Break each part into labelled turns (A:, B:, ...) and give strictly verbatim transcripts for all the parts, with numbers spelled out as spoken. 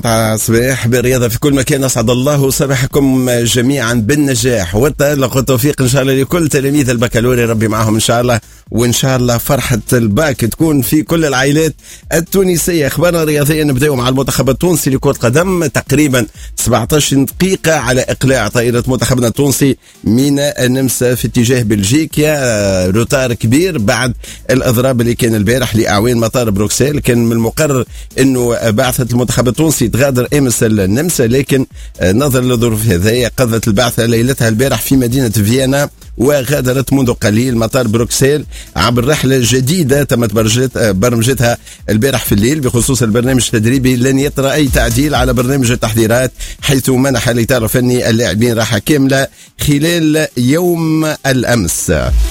A: متعة صباح بالرياضة في كل مكان. أسعد الله صباحكم جميعا بالنجاح والتألق والتوفيق إن شاء الله لكل تلاميذ البكالوريا، ربي معهم إن شاء الله، وإن شاء الله فرحة الباك تكون في كل العائلات التونسية. أخبارنا الرياضية نبدأ مع المنتخب التونسي لكرة قدم. تقريبا سبعة عشر دقيقة على إقلاع طائرة منتخبنا التونسي من النمسا في اتجاه بلجيكا، روتار كبير بعد الأضراب اللي كان البارح لأعوان مطار بروكسل. كان من المقرر أنه بعثة المنتخب التونسي تغادر امس النمسا، لكن نظرا للظروف هذه قضت البعثة ليلتها البارح في مدينة فيينا، وغادرت منذ قليل مطار بروكسل عبر رحلة جديدة تمت برمجتها البارح في الليل بخصوص البرنامج التدريبي. لن يطرأ أي تعديل على برنامج التحضيرات، حيث منح الإطار الفني اللاعبين راحة كاملة خلال يوم الأمس.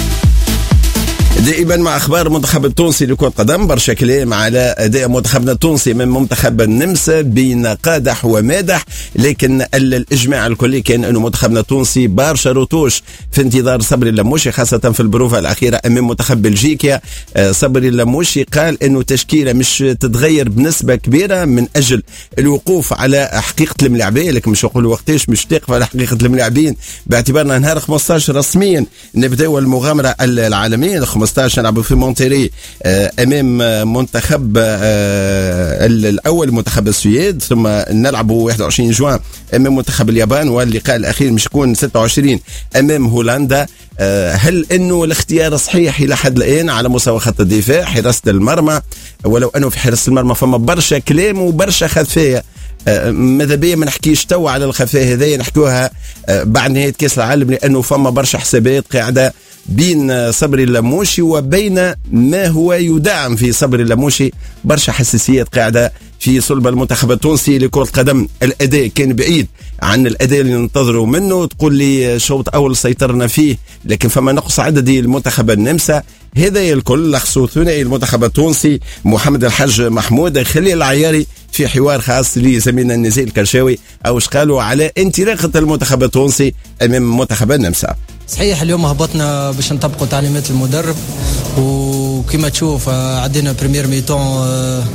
A: دائما مع اخبار المنتخب التونسي لكرة قدم، برشا كلام على اداء منتخبنا التونسي من منتخب النمسا بين قادح ومادح، لكن الاجماع الكلي كان انه منتخبنا التونسي برشا روتوش في انتظار صبري اللموشي، خاصه في البروفه الاخيره امام منتخب بلجيكا. صبري اللموشي قال انه تشكيله مش تتغير بنسبه كبيره من اجل الوقوف على حقيقه الملاعبين، لكن مش نقول وقتاش مش تقف على حقيقه الملاعبين، باعتبارنا نهار خمسطاش رسميا نبداو المغامره العالميه. خمسطاش نلعبوا في مونتيري امام منتخب الاول منتخب السويد، ثم نلعبوا واحد وعشرين جوان امام منتخب اليابان، واللقاء الاخير مش يكون ستة وعشرين امام هولندا. هل انه الاختيار صحيح الى حد الان على مستوى خط الدفاع حراسه المرمى؟ ولو انه في حراسه المرمى فما برشا كلام وبرشا خفايا، ماذا بيا ما نحكيش توا على الخفايا هذه، نحكوها بعد نهايه كاس العالم، لانه فما برشا حسابات قاعده بين صبري اللموشي وبين ما هو يدعم في صبري اللموشي، برشا حساسيات قاعدة في صلب المنتخب التونسي لكرة قدم. الأداء كان بعيد عن الأداء اللي ننتظره منه، تقول لي شوط أول سيطرنا فيه، لكن فما نقص عددي المنتخب النمسا. هذا الكل لخصو ثنائي المنتخب التونسي محمد الحاج محمود خليل العياري في حوار خاص لزميلنا النزيل الكرشاوي، أو قالوا على انطلاقة المنتخب التونسي أمام منتخب النمسا.
B: صحيح اليوم هبطنا باش نطبقوا تعليمات المدرب، وكما تشوف عدينا بريمير ميتون،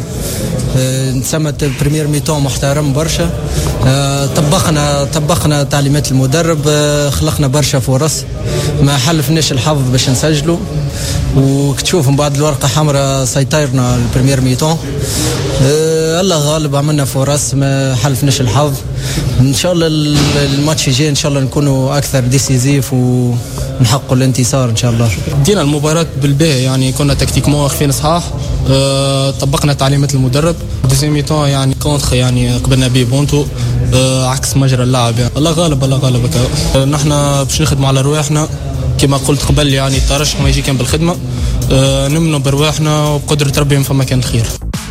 B: نسمت بريمير ميتون محترم برشا. طبقنا طبقنا تعليمات المدرب، خلقنا برشا فرص، ما حلفناش الحظ باش نسجلوا، وكتشوف من بعد الورقة حمراء سيطرنا البريمير ميتون. أه الله غالب، عملنا فرص ما حلفناش الحظ. ان شاء الله الماتش الجاي ان شاء الله نكونوا اكثر ديسيزيف ونحققوا الانتصار ان شاء الله.
C: دينا المباراة بالباهي، يعني كنا تكتيكمون واقفين صحاح، أه طبقنا تعليمات المدرب. دوزيام ميتون يعني كونتر يعني قبلنا بيه بونتو، أه عكس مجرى اللعب. يعني الله غالب الله غالب. أه نحن باش نخدموا على رواحنا كما قلت قبل، يعني الترشح ما يجي كان بالخدمة. أه نمنوا برواحنا وبقدرة ربي فما كان الخير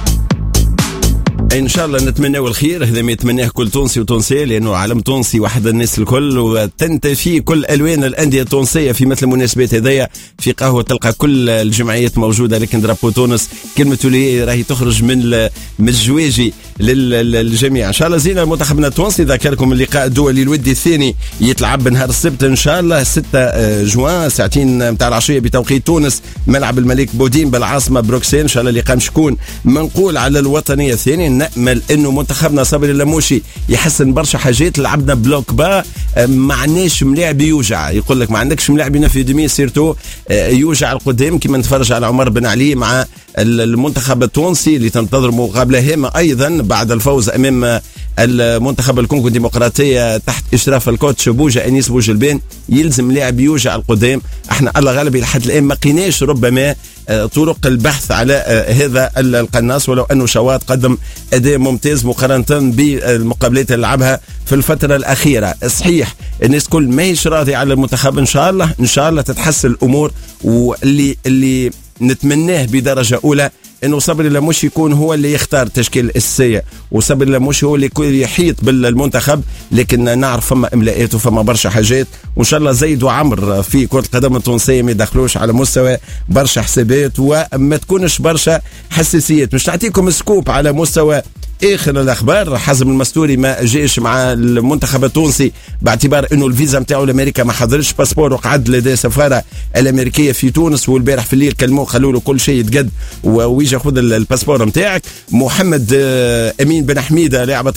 A: ان شاء الله. نتمنى الخير، هذا ما يتمناه كل تونسي وتونسيه، لانه عالم تونسي واحد الناس الكل، وتنتفي كل الوان الانديه التونسيه في مثل المناسبات هذيا. في قهوه تلقى كل الجمعيات موجوده، لكن درابو تونس كلمته لي راهي تخرج من من الجواجي للجميع ان شاء الله. زين منتخبنا التونسي ذكركم اللقاء الدولي الودي الثاني يتلعب نهار السبت ان شاء الله ستة جوان ساعتين متاع العشيه بتوقيت تونس، ملعب الملك بودين بالعاصمه بروكسل. ان شاء الله اللقاء مش يكون منقول على الوطنيه الثانيه. نأمل انه منتخبنا صبري اللموشي يحسن برشا حاجات. لعبنا بلوك با، ما عندناش ملاعب يوجع، يقول لك ما عندكش ملاعب في دمي سيرتو يوجع القدام، كما نتفرج على عمر بن علي مع المنتخب التونسي اللي تنتظر مقابله هامه ايضا بعد الفوز امام المنتخب الكونغو الديمقراطيه تحت اشراف الكوتش بوجا انيس بوجلبان. يلزم لاعب يوجع القدام. احنا الله غالب لحد الان ما لقيناش ربما طرق البحث على هذا القناص، ولو انه شواط قدم اداء ممتاز مقارنه بالمقابلات اللي لعبها في الفتره الاخيره. صحيح الناس كل ما هيش راضي على المنتخب، ان شاء الله ان شاء الله تتحسن الامور، واللي اللي نتمناه بدرجه اولى انه صبري اللموشي يكون هو اللي يختار تشكيل الاساسيه، وصبري اللموشي هو اللي يكون يحيط بالمنتخب. لكن نعرف فما املاءات وفما برشا حاجات، وان شاء الله زيد وعمر في كره القدم التونسيه ما يدخلوش على مستوى برشا حسابات وما تكونش برشا حساسيات. مش نعطيكم سكوب على مستوى اخر الاخبار. حزم المستوري ما جاش مع المنتخب التونسي باعتبار انه الفيزا نتاعو لامريكا ما حضرش باسبور، وقعد لدى السفاره الامريكيه في تونس، والبارح في الليل كلموه قالوا له كل شيء يتقد ويجي خذ الباسبور نتاعك. محمد امين بن حميده لاعب